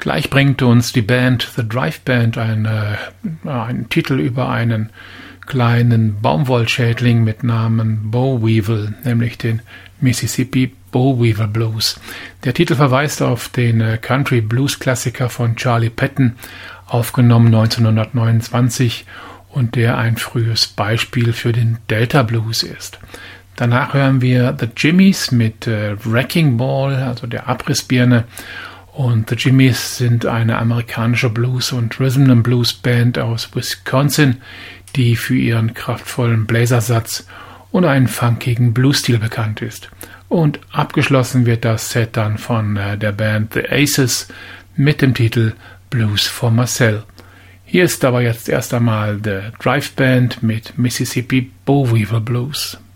Gleich bringt uns die Band The Drive Band einen Titel über einen kleinen Baumwollschädling mit Namen Boll Weevil, nämlich den Mississippi Boll Weevil Blues. Der Titel verweist auf den Country Blues Klassiker von Charlie Patton, aufgenommen 1929 und der ein frühes Beispiel für den Delta Blues ist. Danach hören wir The Jimmies mit Wrecking Ball, also der Abrissbirne. Und The Jimmies sind eine amerikanische Blues- und Rhythm-and-Blues-Band aus Wisconsin, die für ihren kraftvollen Bläsersatz und einen funkigen Blues-Stil bekannt ist. Und abgeschlossen wird das Set dann von der Band The Aces mit dem Titel Blues for Marcel. Hier ist aber jetzt erst einmal The Drive Band mit Mississippi Boll Weevil Blues.